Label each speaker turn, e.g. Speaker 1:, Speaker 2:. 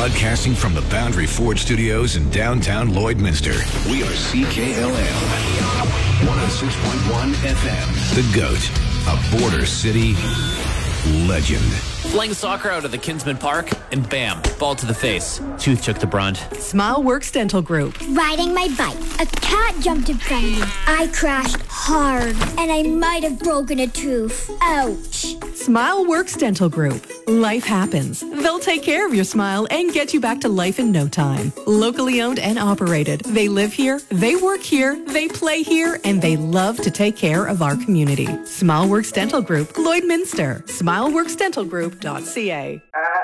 Speaker 1: Broadcasting from the Boundary Ford Studios in downtown Lloydminster. We are CKLM 106.1 FM. The GOAT, a Border City legend.
Speaker 2: Playing soccer out of the Kinsman Park, and bam, ball to the face. Tooth took the brunt.
Speaker 3: SmileWorks Dental Group.
Speaker 4: Riding my bike. A cat jumped in front of me. I crashed hard, and I might have broken a tooth. Ouch.
Speaker 3: SmileWorks Dental Group. Life happens. They'll take care of your smile and get you back to life in no time. Locally owned and operated. They live here, they work here, they play here, and they love to take care of our community. SmileWorks Dental Group, Lloydminster. SmileWorksDentalGroup.ca.